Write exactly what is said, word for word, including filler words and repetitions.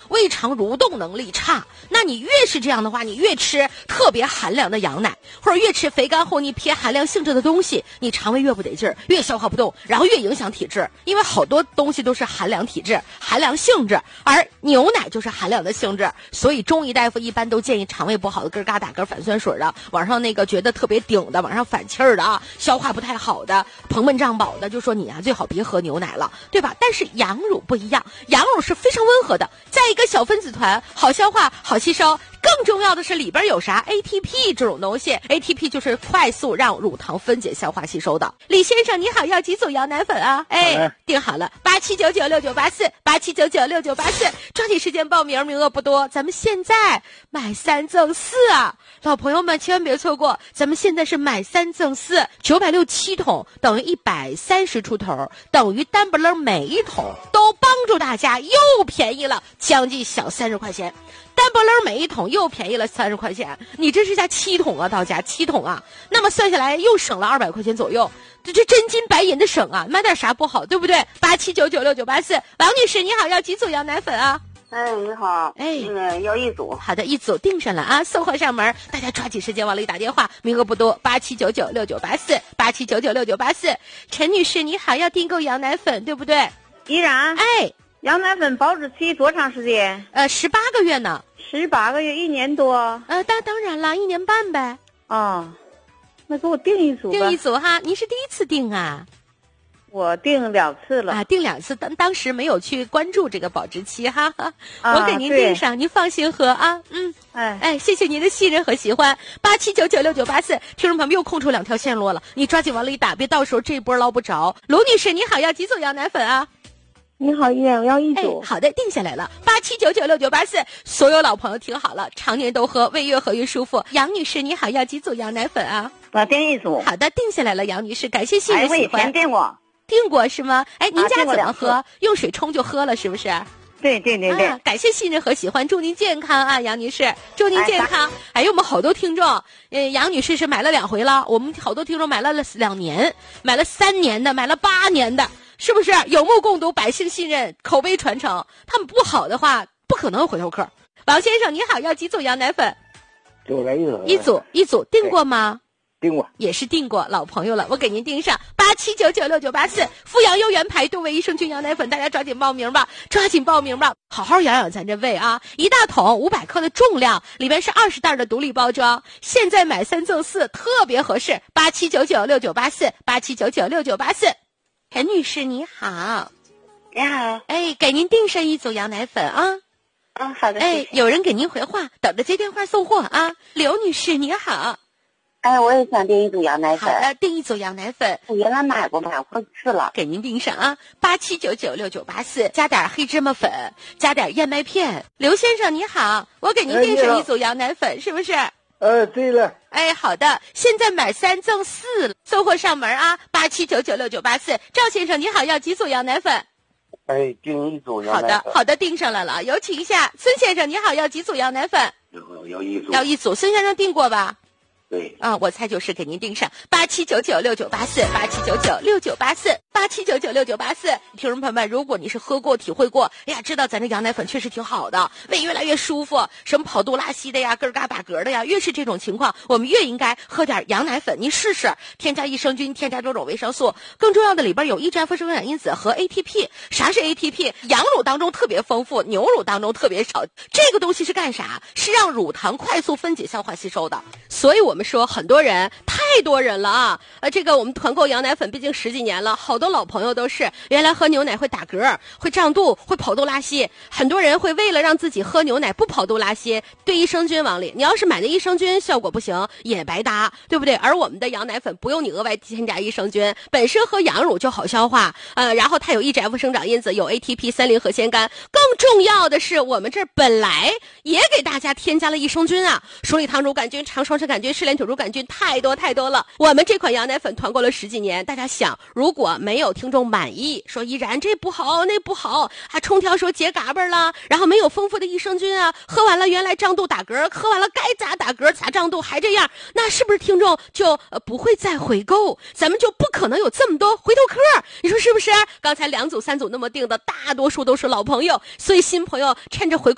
胃肠蠕动能力差。那你越是这样的话，你越吃特别寒凉的羊奶，或者越吃肥甘厚腻偏寒凉性质的东西，你肠胃越不得劲儿，越消化不动，然后越影响体质。因为好多东西都是寒凉体质、寒凉性质，而牛奶就是寒凉的性质，所以中医大夫一般都建议肠胃不好的、咯嘎打嗝反酸水的，往上那个觉得特别顶的，往上反气儿的啊，消化不太好的、膨闷胀饱的，就说你啊最好别喝牛奶了，对吧？但是羊乳不一样，羊乳是非常温和的，在一个小分子团，好消化、好吸收。更重要的是里边有啥 A T P 这种东西 ，A T P 就是快速让乳糖分解、消化吸收的。李先生你好，要几组羊奶粉啊？哎，定好了，八七九九六九八四，八七九九六九八四，抓紧时间报名，名额不多，咱们现在买三赠四啊！老朋友们千万别错过，咱们现在是买三赠四，九百六七桶等于一百三十出头，等于单不楞每一桶都帮助大家又便宜了将近小三十块钱。单不楞每一桶又便宜了三十块钱，你这是下七桶啊，到家七桶啊，那么算下来又省了二百块钱左右，这这真金白银的省啊，买点啥不好，对不对？八七九九六九八四，王女士你好，要几组羊奶粉啊？ 哎，你好， 哎， 那个要一组。 好的，一组订上了啊，送货上门，大家抓紧时间往里打电话，名额不多，八七九九六九八四，八七九九六九八四。陈女士你好，要订购羊奶粉，对不对？ 依然， 哎， 羊奶粉保质期多长时间？ 呃，十八个月呢。 十八个月，一年多。 呃，当当然了，一年半呗。 哦，那给我订一组吧。 订一组哈，您是第一次订啊？ 我订两次了啊，订两次，当当时没有去关注这个保质期哈哈， 啊、 我给您订上，您放心喝啊。嗯， 哎哎，谢谢您的信任和喜欢。八七九九六九八四，听众朋友们又空出两条线路了，你抓紧往里打，别到时候这一波捞不着。卢女士你好，要几组羊奶粉啊？ 你好，依然，我要一组。 哎，好的，定下来了。八七九九六九八四，所有老朋友听好了，常年都喝，胃越喝越舒服。杨女士你好，要几组羊奶粉啊？ 我订一组。 好的，定下来了，杨女士，感谢信任喜欢。 哎，我以前订过。 订过是吗？哎，您家怎么喝？ 啊、 用水冲就喝了，是不是？ 对对对对、 啊，感谢信任和喜欢，祝您健康啊，杨女士，祝您健康。哎，我们好多听众，呃，杨女士是买了两回了，我们好多听众买了两年，买了三年的，买了八年的，是不是？有目共睹，百姓信任，口碑传承。他们不好的话，不可能回头客。王先生你好，要几组羊奶粉？ 就来一组。 一组一组，订过吗？ 订过， 也是订过，老朋友了，我给您订上八七九九六九八四，阜阳优原牌动胃益生菌羊奶粉，大家抓紧报名吧，抓紧报名吧，好好养养咱这胃啊！一大桶五百克的重量，里面是二十袋的独立包装，现在买三赠四，特别合适。八七九九六九八四，八七九九六九八四。陈女士你好， 你好， 哎，给您订上一组羊奶粉啊。 啊，好的， 哎， 谢谢。 有人给您回话，等着接电话送货啊。刘女士你好。 哎，我也想订一组羊奶粉。 好的，订一组羊奶粉。 我原来买过，买过一次了。 给您订上啊，八七九九六九八四，加点黑芝麻粉，加点燕麦片。刘先生你好，我给您订上一组羊奶粉，是不是？ 呃，对了。 哎，好的，现在买三赠四，送货上门啊，八七九九六九八四。赵先生你好，要几组羊奶粉？ 哎，订一组羊奶粉。好的，好的，订上来了，有请一下孙先生你好，要几组羊奶粉？ 要要一组。 要一组，孙先生订过吧？ 对啊，我猜就是给您订上八七九九六九八四，八七九九六九八四，八七九九六九八四。听众朋友们，如果你是喝过、体会过，哎呀，知道咱这羊奶粉确实挺好的，胃越来越舒服，什么跑肚拉稀的呀，咯嘎打嗝的呀，越是这种情况，我们越应该喝点羊奶粉。您试试，添加益生菌，添加多种维生素，更重要的里边有 E G F 生长因子和 A T P。啥是 A T P？ 羊乳当中特别丰富，牛乳当中特别少。这个东西是干啥？是让乳糖快速分解、消化吸收的。所以我们说很多人，太多人了啊！呃，这个我们团购羊奶粉，毕竟十几年了，好多老朋友都是原来喝牛奶会打嗝、会胀肚、会跑肚拉稀。很多人会为了让自己喝牛奶不跑肚拉稀，兑益生菌往里。你要是买的益生菌效果不行，也白搭，对不对？而我们的羊奶粉不用你额外添加益生菌，本身喝羊乳就好消化，呃，然后它有 E G F 生长因子，有 A T P 三零核酰苷。更重要的是，我们这本来也给大家添加了益生菌啊，鼠李糖乳杆菌、肠双生杆菌、赤链球乳杆菌，太多太多了。我们这款羊奶粉团购了十几年，大家想，如果没有听众满意，说依然这不好那不好，还冲挑说结嘎巴了，然后没有丰富的益生菌啊，喝完了原来胀肚打嗝，喝完了该咋打嗝咋胀肚还这样，那是不是听众就呃不会再回购？咱们就不可能有这么多回头客，你说是不是？刚才两组三组那么定的，大多数都是老朋友，所以新朋友趁着回